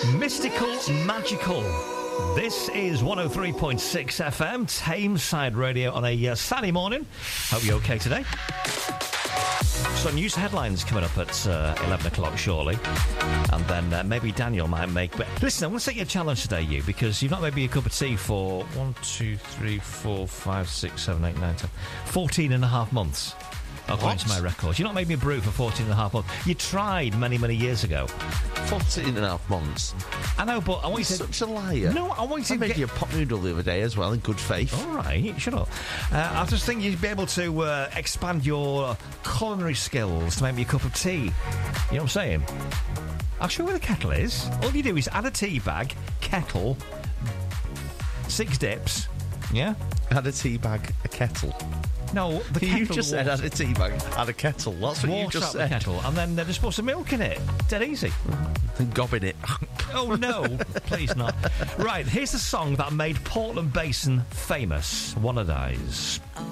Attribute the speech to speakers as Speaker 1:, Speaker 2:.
Speaker 1: Mystical, magical. This is 103.6 FM, Tameside Radio on a sunny morning. Hope you're okay today. So news headlines coming up at 11 o'clock shortly. And then maybe Daniel might make... But listen, I want to set you a challenge today, you, because you've not made me a cup of tea for 1, 2, 3, 4, 5, 6, 7, 8, 9, 10... 14 and a half months. According to my records. You've not made me a brew for 14 and a half months. You tried many, many years ago.
Speaker 2: 14 and a half months.
Speaker 1: I know, but I want you to...
Speaker 2: Such a liar.
Speaker 1: No, I want you to
Speaker 2: I made you a pot noodle the other day as well, in good faith.
Speaker 1: All right, shut up. I just think you'd be able to expand your culinary skills to make me a cup of tea. You know what I'm saying? I'll show you where the kettle is. All you do is add a tea bag, kettle, 6 dips, yeah?
Speaker 2: Add a tea bag, a kettle.
Speaker 1: No, the kettle...
Speaker 2: You just said add a tea bag, add a kettle. That's what you just said.
Speaker 1: Kettle, and then there's supposed to milk in it. Dead easy.
Speaker 2: And gobbing it.
Speaker 1: Oh, no. Please not. Right, here's the song that made Portland Basin famous. Wanna Dies.